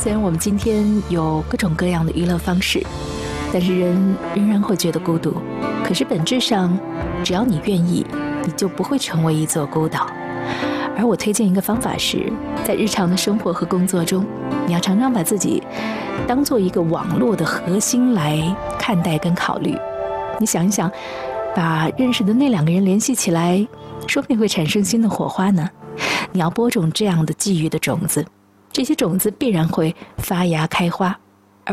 虽然我们今天有各种各样的娱乐方式，但是人仍然会觉得孤独。可是本质上，只要你愿意，你就不会成为一座孤岛。而我推荐一个方法是，在日常的生活和工作中，你要常常把自己当做一个网络的核心来看待跟考虑。你想一想，把认识的那2个人联系起来，说不定会产生新的火花呢。你要播种这样的际遇的种子，这些种子必然会发芽开花。